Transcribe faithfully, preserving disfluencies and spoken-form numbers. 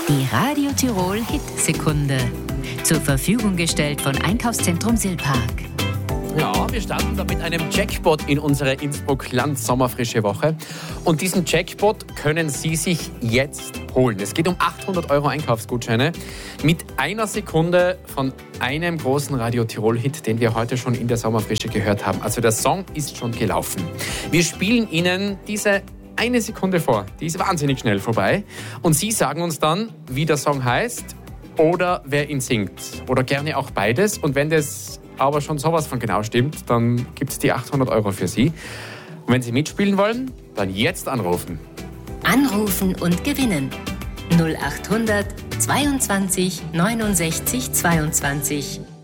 Die Radio Tirol Hit-Sekunde. Zur Verfügung gestellt von Einkaufszentrum Silpark. Ja, wir starten da mit einem Jackpot in unsere Innsbruck-Land-Sommerfrische Woche. Und diesen Jackpot können Sie sich jetzt holen. Es geht um achthundert Euro Einkaufsgutscheine mit einer Sekunde von einem großen Radio Tirol-Hit, den wir heute schon in der Sommerfrische gehört haben. Also der Song ist schon gelaufen. Wir spielen Ihnen diese eine Sekunde vor. Die ist wahnsinnig schnell vorbei. Und Sie sagen uns dann, wie der Song heißt oder wer ihn singt. Oder gerne auch beides. Und wenn das aber schon sowas von genau stimmt, dann gibt es die achthundert Euro für Sie. Und wenn Sie mitspielen wollen, dann jetzt anrufen. Anrufen und gewinnen. null achthundert zweiundzwanzig neunundsechzig zweiundzwanzig.